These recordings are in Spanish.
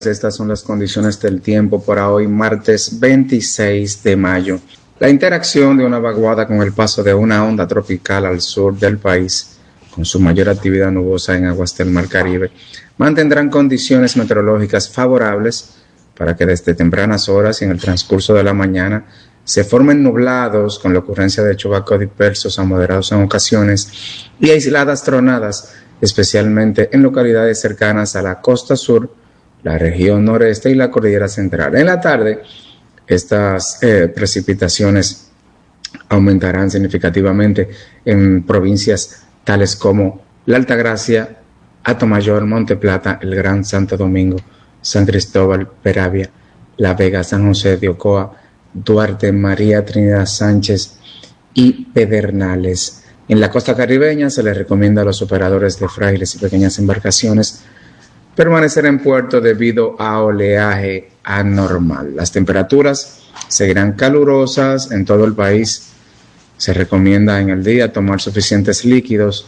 Estas son las condiciones del tiempo para hoy, martes 26 de mayo. La interacción de una vaguada con el paso de una onda tropical al sur del país, con su mayor actividad nubosa en aguas del Mar Caribe, mantendrán condiciones meteorológicas favorables para que desde tempranas horas y en el transcurso de la mañana se formen nublados con la ocurrencia de chubascos dispersos a moderados en ocasiones y aisladas tronadas, especialmente en localidades cercanas a la costa sur, la región noreste y la cordillera central. En la tarde, estas precipitaciones aumentarán significativamente en provincias tales como La Altagracia, Atomayor, Monte Plata, el Gran Santo Domingo, San Cristóbal, Peravia, La Vega, San José de Ocoa, Duarte, María Trinidad Sánchez y Pedernales. En la costa caribeña se les recomienda a los operadores de frágiles y pequeñas embarcaciones permanecer en puerto debido a oleaje anormal. Las temperaturas seguirán calurosas en todo el país. Se recomienda en el día tomar suficientes líquidos,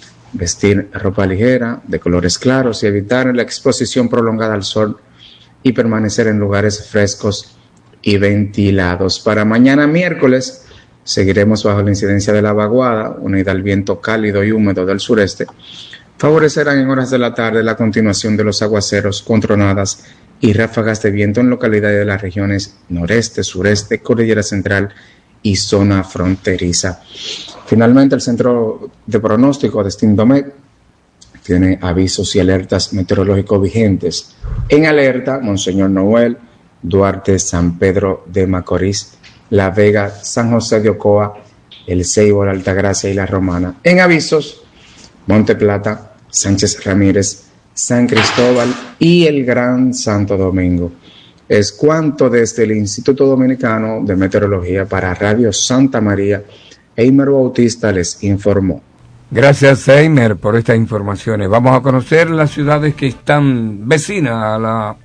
vestir ropa ligera, de colores claros y evitar la exposición prolongada al sol y permanecer en lugares frescos y ventilados. Para mañana miércoles seguiremos bajo la incidencia de la vaguada, unida al viento cálido y húmedo del sureste. Favorecerán en horas de la tarde la continuación de los aguaceros con tronadas y ráfagas de viento en localidades de las regiones noreste, sureste, cordillera central y zona fronteriza. Finalmente, el Centro de Pronóstico de Stindomet tiene avisos y alertas meteorológicos vigentes. En alerta, Monseñor Noel, Duarte, San Pedro de Macorís, La Vega, San José de Ocoa, El Ceibo, La Altagracia y La Romana. En avisos, Monte Plata, Sánchez Ramírez, San Cristóbal y el Gran Santo Domingo. Es cuanto desde el Instituto Dominicano de Meteorología para Radio Santa María. Eimer Bautista les informó. Gracias, Eimer, por estas informaciones. Vamos a conocer las ciudades que están vecinas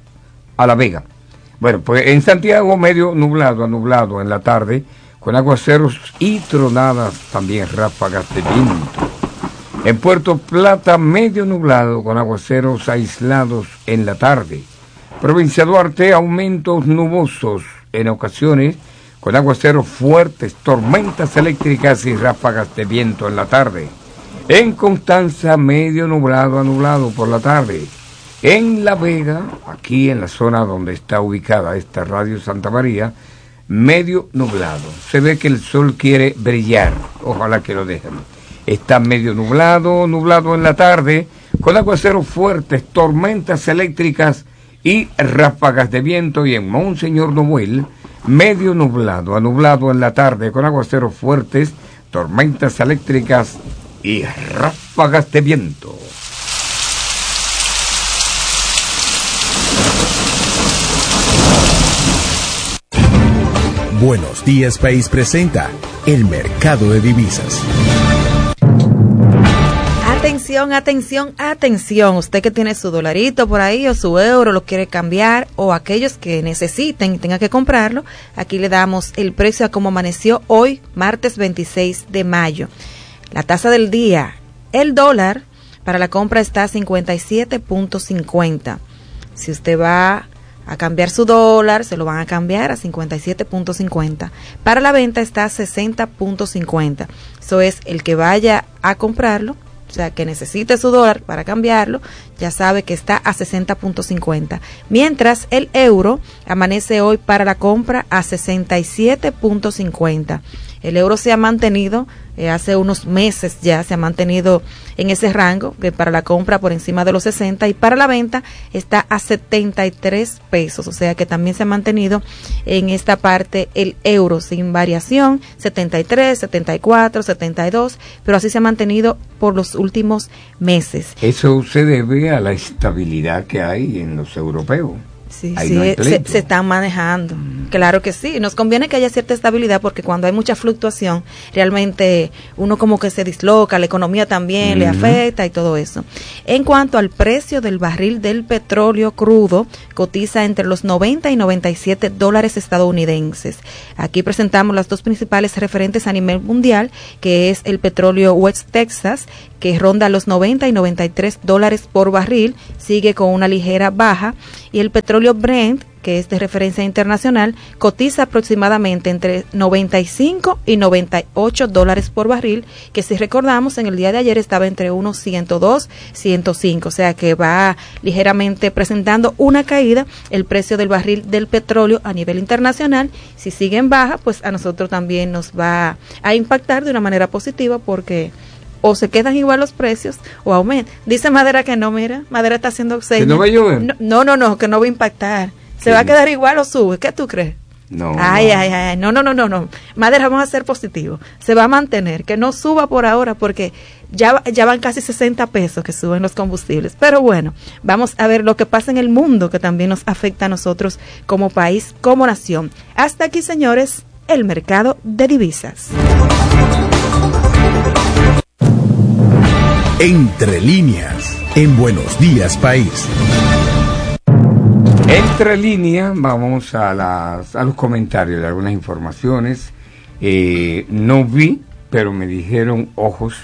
a La Vega. Bueno, pues en Santiago medio nublado a nublado en la tarde, con aguaceros y tronadas, también ráfagas de viento. En Puerto Plata medio nublado con aguaceros aislados en la tarde. Provincia Duarte, aumentos nubosos en ocasiones con aguaceros fuertes, tormentas eléctricas y ráfagas de viento en la tarde. En Constanza medio nublado a nublado por la tarde. En La Vega, aquí en la zona donde está ubicada esta Radio Santa María, medio nublado. Se ve que el sol quiere brillar, ojalá que lo dejen. Está medio nublado en la tarde, con aguaceros fuertes, tormentas eléctricas y ráfagas de viento. Y en Monseñor Noel, medio nublado a nublado en la tarde, con aguaceros fuertes, tormentas eléctricas y ráfagas de viento. Buenos Días País presenta el mercado de divisas. Atención, usted que tiene su dolarito por ahí o su euro, lo quiere cambiar, o aquellos que necesiten y tengan que comprarlo, aquí le damos el precio a cómo amaneció hoy, martes 26 de mayo. La tasa del día, el dólar para la compra está a 57.50. Si usted va a cambiar su dólar, se lo van a cambiar a 57.50. Para la venta está a 60.50. Eso es, el que vaya a comprarlo, o sea, que necesite su dólar para cambiarlo, ya sabe que está a 60.50. Mientras el euro amanece hoy para la compra a 67.50. El euro se ha mantenido, hace unos meses ya se ha mantenido en ese rango, que para la compra por encima de los 60 y para la venta está a 73 pesos. O sea que también se ha mantenido en esta parte el euro sin variación, 73, 74, 72, pero así se ha mantenido por los últimos meses. Eso se debe a la estabilidad que hay en los europeos. Sí, Ahí sí, no hay pleito. se están manejando. Claro que sí. Nos conviene que haya cierta estabilidad porque cuando hay mucha fluctuación, realmente uno como que se disloca, la economía también le afecta y todo eso. En cuanto al precio del barril del petróleo crudo, cotiza entre los 90 y 97 dólares estadounidenses. Aquí presentamos las dos principales referentes a nivel mundial, que es el petróleo West Texas, que ronda los 90 y 93 dólares por barril, sigue con una ligera baja, y el petróleo Brent, que es de referencia internacional, cotiza aproximadamente entre 95 y 98 dólares por barril, que si recordamos en el día de ayer estaba entre unos 102, 105, o sea que va ligeramente presentando una caída el precio del barril del petróleo a nivel internacional. Si sigue en baja, pues a nosotros también nos va a impactar de una manera positiva porque o se quedan igual los precios o aumentan. Dice Madera que no, mira, Madera está haciendo señas. ¿Que no va a llover? No, que no va a impactar. ¿Se va a quedar igual o sube? ¿Qué tú crees? No. Ay, no. Madera, vamos a ser positivos. Se va a mantener, que no suba por ahora porque ya van casi 60 pesos que suben los combustibles. Pero bueno, vamos a ver lo que pasa en el mundo, que también nos afecta a nosotros como país, como nación. Hasta aquí, señores, el mercado de divisas. Entre líneas, en Buenos Días País. Entre líneas, vamos a los comentarios de algunas informaciones. No vi, pero me dijeron ojos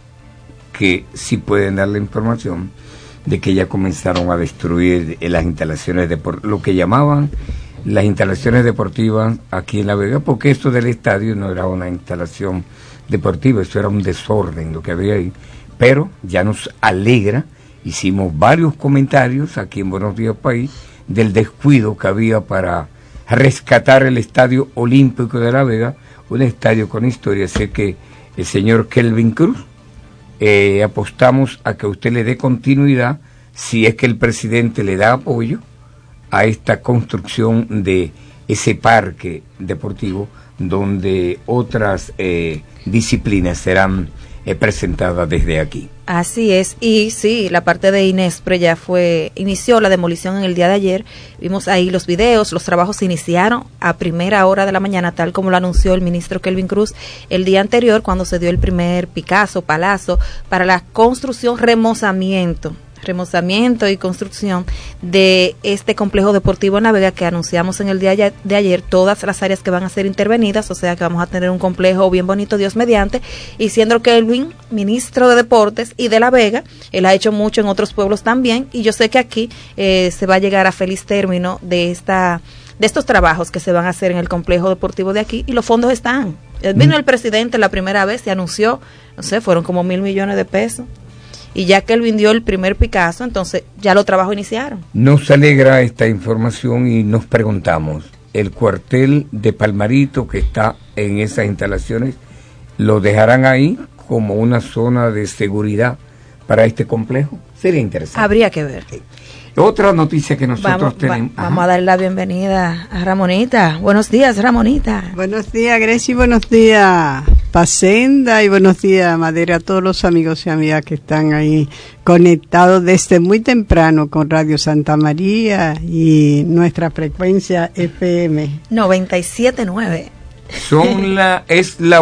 que sí pueden dar la información de que ya comenzaron a destruir las instalaciones lo que llamaban las instalaciones deportivas aquí en La Vega, porque esto del estadio no era una instalación deportiva, eso era un desorden lo que había ahí. Pero ya nos alegra, hicimos varios comentarios aquí en Buenos Días País del descuido que había para rescatar el Estadio Olímpico de La Vega, un estadio con historia. Sé que el señor Kelvin Cruz, apostamos a que usted le dé continuidad, si es que el presidente le da apoyo a esta construcción de ese parque deportivo donde otras disciplinas serán presentada desde aquí. Así es, y sí, la parte de Inespre ya inició la demolición en el día de ayer. Vimos ahí los videos, los trabajos se iniciaron a primera hora de la mañana, tal como lo anunció el ministro Kelvin Cruz el día anterior, cuando se dio el primer palazo para la construcción, remozamiento y construcción de este complejo deportivo en La Vega, que anunciamos en el día de ayer todas las áreas que van a ser intervenidas, o sea que vamos a tener un complejo bien bonito, Dios mediante, y siendo Kelvin ministro de Deportes y de La Vega, él ha hecho mucho en otros pueblos también, y yo sé que aquí se va a llegar a feliz término de estos trabajos que se van a hacer en el complejo deportivo de aquí, y los fondos están. Vino el presidente la primera vez, se anunció, no sé, fueron como 1,000 millones de pesos. Y ya que él vendió el primer Picasso, entonces ya los trabajos iniciaron. Nos alegra esta información y nos preguntamos, ¿el cuartel de Palmarito que está en esas instalaciones, lo dejarán ahí como una zona de seguridad para este complejo? Sería interesante. Habría que ver. Sí. Otra noticia que nosotros tenemos. Vamos a darle la bienvenida a Ramonita. Buenos días, Ramonita. Buenos días, Grecia, y buenos días, Pacenda, y buenos días, Madera, a todos los amigos y amigas que están ahí conectados desde muy temprano con Radio Santa María y nuestra frecuencia FM 97.9. Es la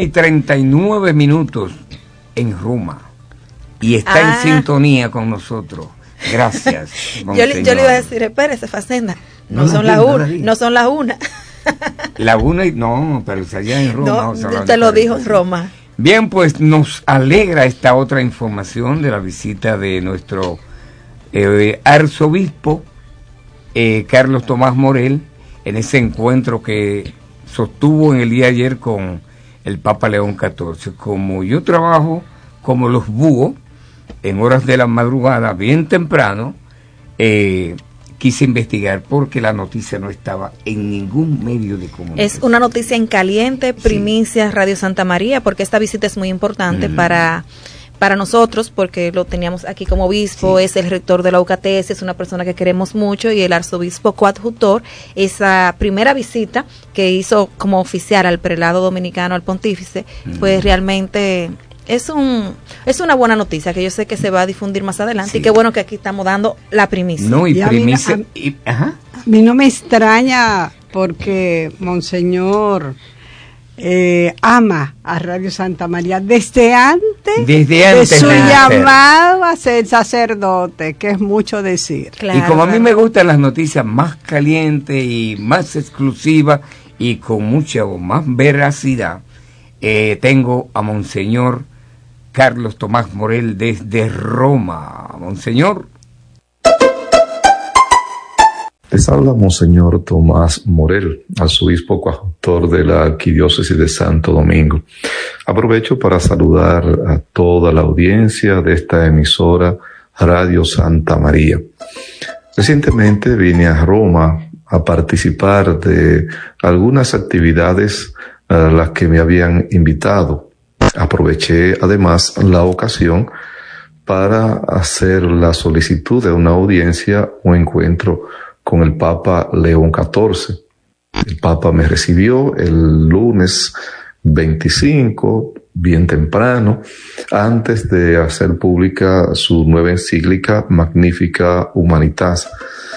1:39 en Roma y está en sintonía con nosotros. Gracias. Yo le iba a decir, espérese, Facenda, no son las 1. La 1 no, pero es allá en Roma. No, te lo dijo en Roma. Bien, pues nos alegra esta otra información de la visita de nuestro arzobispo Carlos Tomás Morel en ese encuentro que sostuvo en el día de ayer con el Papa León XIV. Como yo trabajo como los búhos, en horas de la madrugada, bien temprano, quise investigar porque la noticia no estaba en ningún medio de comunicación. Es una noticia en caliente, primicia, sí. Radio Santa María, porque esta visita es muy importante para nosotros, porque lo teníamos aquí como obispo, sí. Es el rector de la UCATS, es una persona que queremos mucho, y el arzobispo coadjutor, esa primera visita que hizo como oficial al prelado dominicano, al pontífice, fue realmente... Es una buena noticia que yo sé que se va a difundir más adelante, sí. Y qué bueno que aquí estamos dando la primicia. No, y primicia... mí no me extraña porque Monseñor ama a Radio Santa María desde antes de su llamado a ser sacerdote, que es mucho decir. Claro, y como a mí me gustan las noticias más calientes y más exclusivas y con mucha más veracidad, tengo a Monseñor Carlos Tomás Morel desde Roma. Monseñor. Les habla Monseñor Tomás Morel, arzobispo coadjutor de la Arquidiócesis de Santo Domingo. Aprovecho para saludar a toda la audiencia de esta emisora Radio Santa María. Recientemente vine a Roma a participar de algunas actividades a las que me habían invitado. Aproveché además la ocasión para hacer la solicitud de una audiencia o encuentro con el Papa León XIV. El Papa me recibió el lunes 25, bien temprano, antes de hacer pública su nueva encíclica Magnificat Humanitas.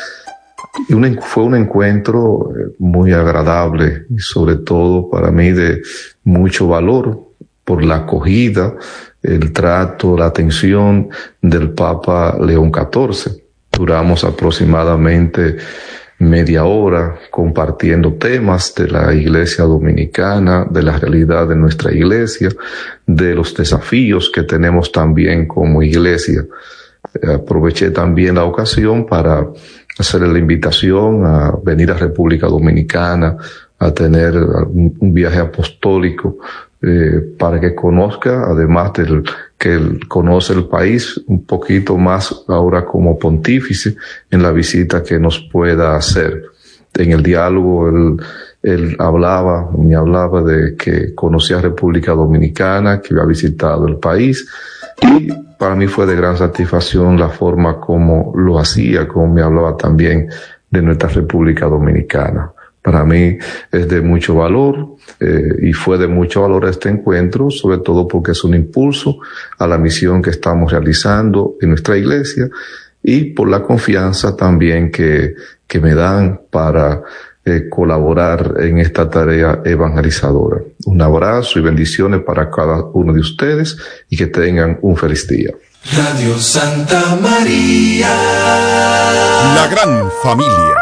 Y fue un encuentro muy agradable y sobre todo para mí de mucho valor por la acogida, el trato, la atención del Papa León XIV. Duramos aproximadamente media hora compartiendo temas de la Iglesia Dominicana, de la realidad de nuestra Iglesia, de los desafíos que tenemos también como Iglesia. Aproveché también la ocasión para hacerle la invitación a venir a República Dominicana, a tener un viaje apostólico, para que conozca, además del que él conoce el país un poquito más ahora como pontífice en la visita que nos pueda hacer. En el diálogo él me hablaba de que conocía República Dominicana, que había visitado el país, y para mí fue de gran satisfacción la forma como lo hacía, como me hablaba también de nuestra República Dominicana. Para mí es de mucho valor y fue de mucho valor este encuentro, sobre todo porque es un impulso a la misión que estamos realizando en nuestra iglesia y por la confianza también que me dan para colaborar en esta tarea evangelizadora. Un abrazo y bendiciones para cada uno de ustedes y que tengan un feliz día. Radio Santa María, la gran familia.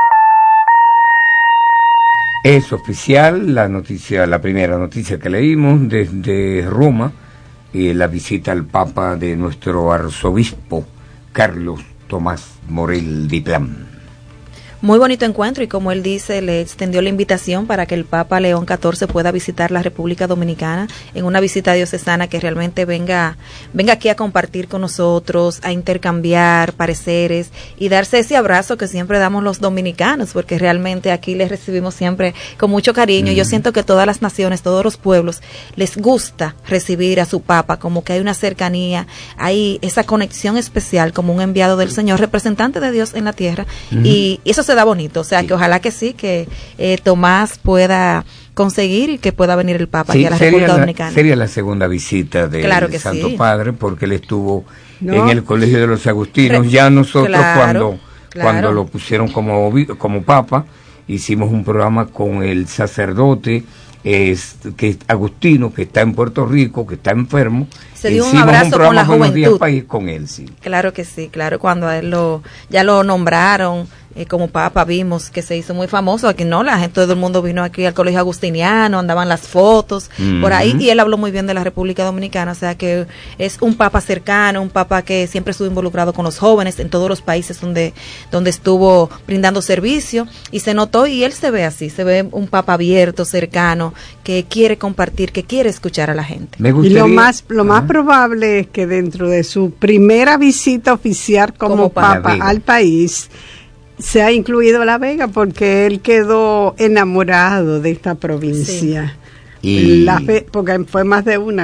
Es oficial la noticia, la primera noticia que leímos desde Roma, la visita al Papa de nuestro arzobispo Carlos Tomás Morel Diplán. Muy bonito encuentro y como él dice, le extendió la invitación para que el Papa León XIV pueda visitar la República Dominicana en una visita diocesana que realmente venga aquí a compartir con nosotros, a intercambiar pareceres y darse ese abrazo que siempre damos los dominicanos, porque realmente aquí les recibimos siempre con mucho cariño. Yo siento que todas las naciones, todos los pueblos, les gusta recibir a su Papa, como que hay una cercanía, hay esa conexión especial como un enviado del Señor, representante de Dios en la tierra, y eso se da bonito, o sea, que ojalá que sí, que Tomás pueda conseguir y que pueda venir el Papa aquí a la República Dominicana. Sería la segunda visita del Santo Padre, porque él estuvo en el Colegio de los Agustinos. Ya nosotros cuando lo pusieron como Papa, hicimos un programa con el sacerdote que es agustino, que está en Puerto Rico, que está enfermo. Se dio un abrazo con la juventud. Con él, sí. Claro que sí, claro, cuando a él ya lo nombraron como Papa, vimos que se hizo muy famoso aquí, ¿no? La gente, todo el mundo vino aquí al Colegio Agustiniano, andaban las fotos por ahí, y él habló muy bien de la República Dominicana, o sea que es un Papa cercano, un Papa que siempre estuvo involucrado con los jóvenes en todos los países donde estuvo brindando servicio, y se notó, y él se ve así, se ve un Papa abierto, cercano, que quiere compartir, que quiere escuchar a la gente. Y lo más probable es que dentro de su primera visita oficial como Papa al país se ha incluido La Vega, porque él quedó enamorado de esta provincia. Sí. Porque fue más de una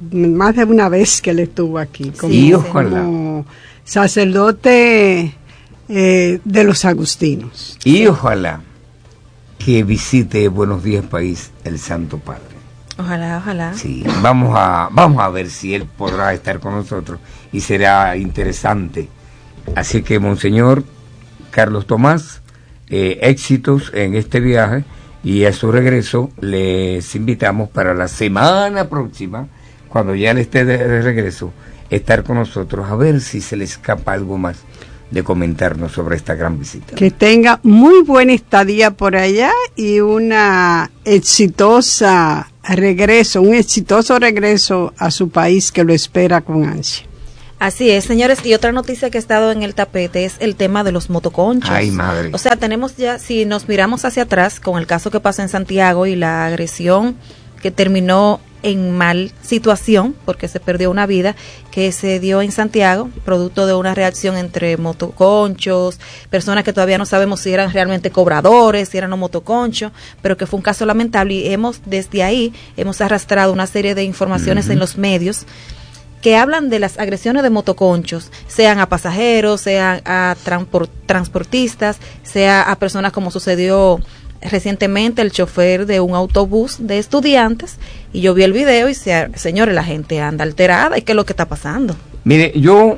vez que él estuvo aquí como sacerdote de los agustinos. Y ojalá que visite Buenos Días País el Santo Padre. Ojalá. Sí, vamos a ver si él podrá estar con nosotros y será interesante. Así que, Monseñor Carlos Tomás, éxitos en este viaje, y a su regreso les invitamos para la semana próxima, cuando ya él esté de regreso, estar con nosotros a ver si se le escapa algo más de comentarnos sobre esta gran visita. Que tenga muy buena estadía por allá y una exitoso regreso a su país que lo espera con ansia. Así es, señores, y otra noticia que ha estado en el tapete es el tema de los motoconchos. Ay, madre. O sea, tenemos ya, si nos miramos hacia atrás con el caso que pasó en Santiago y la agresión que terminó en mal situación, porque se perdió una vida, que se dio en Santiago, producto de una reacción entre motoconchos, personas que todavía no sabemos si eran realmente cobradores, si eran los motoconchos, pero que fue un caso lamentable, y desde ahí hemos arrastrado una serie de informaciones en los medios que hablan de las agresiones de motoconchos, sean a pasajeros, sean a transportistas, sea a personas como sucedió recientemente el chofer de un autobús de estudiantes, y yo vi el video y señores, la gente anda alterada. ¿Y qué es lo que está pasando? Mire, yo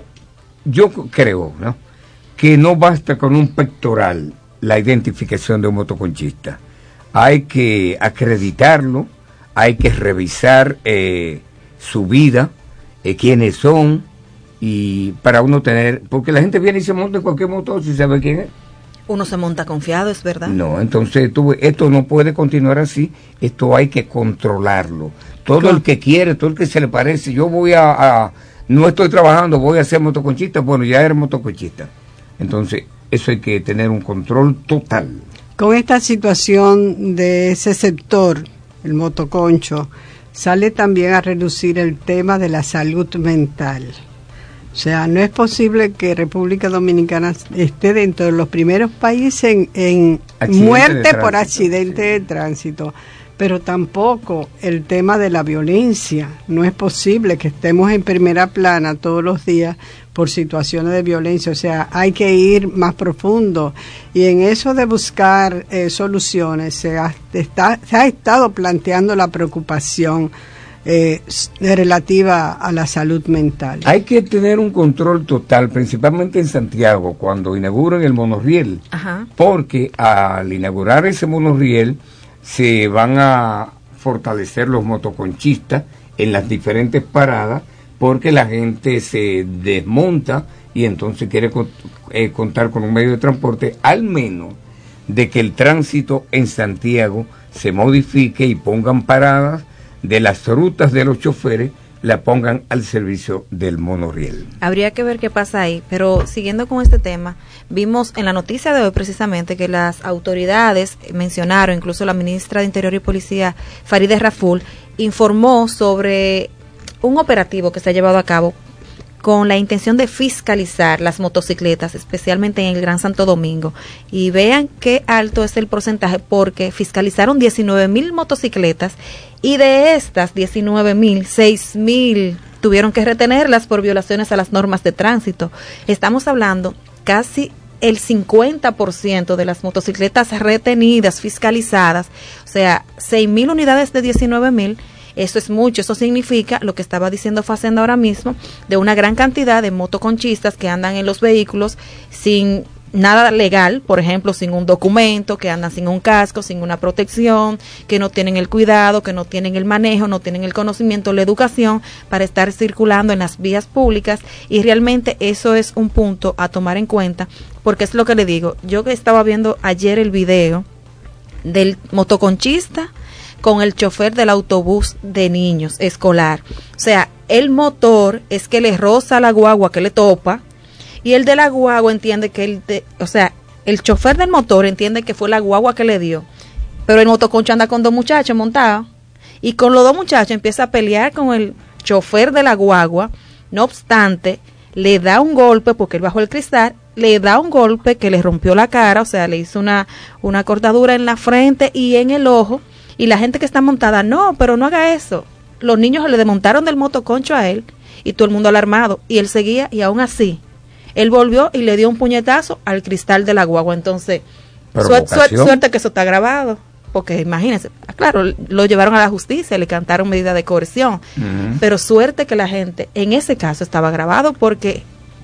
creo, ¿no?, que no basta con un pectoral la identificación de un motoconchista. Hay que acreditarlo, hay que revisar su vida, quiénes son, y para uno tener, porque la gente viene y se monta en cualquier motor si sabe quién es. Uno se monta confiado, es verdad. No, entonces esto no puede continuar así, esto hay que controlarlo. Todo el que quiere, todo el que se le parece, yo voy no estoy trabajando, voy a ser motoconchista, bueno, ya eres motoconchista. Entonces, eso hay que tener un control total. Con esta situación de ese sector, el motoconcho, sale también a reducir el tema de la salud mental. O sea, no es posible que República Dominicana esté dentro de los primeros países en muerte por accidente de tránsito, pero tampoco el tema de la violencia. No es posible que estemos en primera plana todos los días por situaciones de violencia. O sea, hay que ir más profundo, y en eso de buscar soluciones se ha estado planteando la preocupación relativa a la salud mental. Hay que tener un control total, principalmente en Santiago, cuando inauguran el monorriel. Ajá. Porque al inaugurar ese monorriel se van a fortalecer los motoconchistas en las diferentes paradas, porque la gente se desmonta y entonces quiere contar con un medio de transporte, al menos de que el tránsito en Santiago se modifique y pongan paradas de las rutas de los choferes, la pongan al servicio del monorriel. Habría que ver qué pasa ahí, pero siguiendo con este tema, vimos en la noticia de hoy precisamente que las autoridades mencionaron, incluso la ministra de Interior y Policía, Farideh Raful, informó sobre un operativo que se ha llevado a cabo con la intención de fiscalizar las motocicletas, especialmente en el Gran Santo Domingo. Y vean qué alto es el porcentaje, porque fiscalizaron 19,000 motocicletas, y de estas 19,000, 6,000 tuvieron que retenerlas por violaciones a las normas de tránsito. Estamos hablando casi el 50% de las motocicletas retenidas, fiscalizadas, o sea, 6,000 unidades de 19,000. Eso es mucho. Eso significa lo que estaba diciendo Facenda ahora mismo, de una gran cantidad de motoconchistas que andan en los vehículos sin nada legal, por ejemplo, sin un documento, que andan sin un casco, sin una protección, que no tienen el cuidado, que no tienen el manejo, no tienen el conocimiento, la educación para estar circulando en las vías públicas, y realmente eso es un punto a tomar en cuenta, porque es lo que le digo. Yo que estaba viendo ayer el video del motoconchista con el chofer del autobús de niños escolar. O sea, el motor es que le roza la guagua, que le topa, y el de la guagua entiende que el chofer del motor entiende que fue la guagua que le dio, pero el motoconcho anda con dos muchachos montados, y con los dos muchachos empieza a pelear con el chofer de la guagua. No obstante, le da un golpe, porque él bajó el cristal, le da un golpe que le rompió la cara, o sea, le hizo una cortadura en la frente y en el ojo. Y la gente que está montada, no, pero no haga eso. Los niños le desmontaron del motoconcho a él, y todo el mundo alarmado, y él seguía, y aún así él volvió y le dio un puñetazo al cristal de la guagua. Entonces, suerte que eso está grabado, porque imagínense, claro, lo llevaron a la justicia, le cantaron medida de coerción, pero suerte que la gente, en ese caso estaba grabado, porque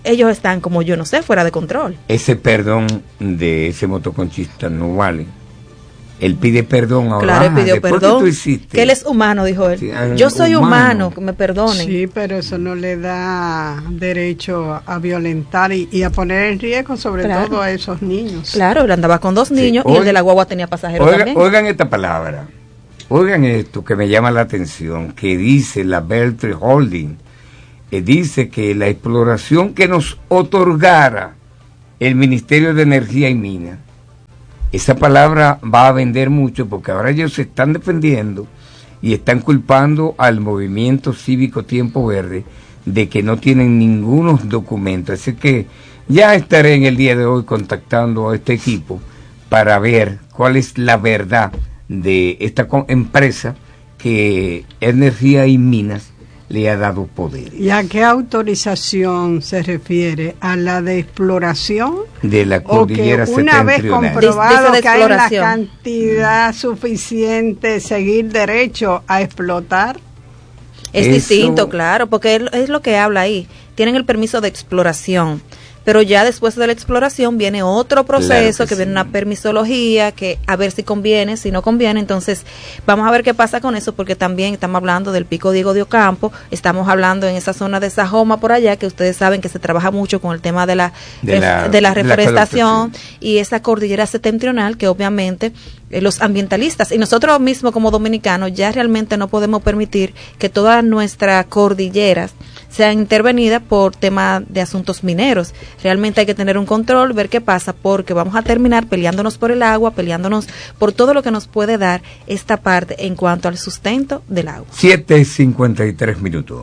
ellos están como yo no sé, fuera de control. Ese perdón de ese motoconchista no vale. Él pide perdón ahora. Claro, él pidió perdón. ¿Qué tú hiciste? Que él es humano, dijo él. Sí, yo soy humano, que me perdonen. Sí, pero eso no le da derecho a violentar y a poner en riesgo sobre todo a esos niños. Claro, él andaba con 2 niños y el de la guagua tenía pasajeros también. Oigan esta palabra. Oigan esto que me llama la atención, que dice la Beltray Holding, dice que la exploración que nos otorgara el Ministerio de Energía y Minas, esa palabra va a vender mucho porque ahora ellos se están defendiendo y están culpando al movimiento cívico Tiempo Verde de que no tienen ningunos documentos. Así que ya estaré en el día de hoy contactando a este equipo para ver cuál es la verdad de esta empresa que Energía y Minas le ha dado poder. ¿Y a qué autorización se refiere? ¿A la de exploración? De la cordillera septentrional. Una vez comprobado que hay una cantidad suficiente, seguir derecho a explotar. Es distinto, claro, porque es lo que habla ahí. Tienen el permiso de exploración, pero ya después de la exploración viene otro proceso, que viene una permisología, que a ver si conviene, si no conviene. Entonces vamos a ver qué pasa con eso, porque también estamos hablando del Pico Diego de Ocampo, estamos hablando en esa zona de Sajoma por allá, que ustedes saben que se trabaja mucho con el tema de la reforestación, y esa cordillera septentrional, que obviamente los ambientalistas y nosotros mismos como dominicanos ya realmente no podemos permitir que todas nuestras cordilleras sean intervenidas por temas de asuntos mineros. Realmente hay que tener un control, ver qué pasa, porque vamos a terminar peleándonos por el agua, peleándonos por todo lo que nos puede dar esta parte en cuanto al sustento del agua. 7:53.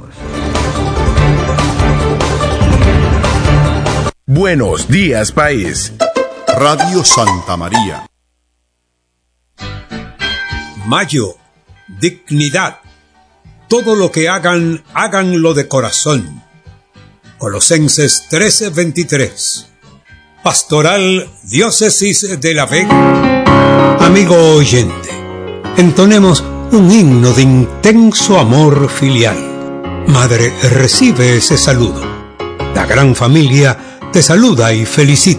Buenos días, país. Radio Santa María. Mayo, dignidad. Todo lo que hagan, háganlo de corazón. Colosenses 13:23. Pastoral Diócesis de La Vega. Amigo oyente, entonemos un himno de intenso amor filial. Madre, recibe ese saludo. La gran familia te saluda y felicita.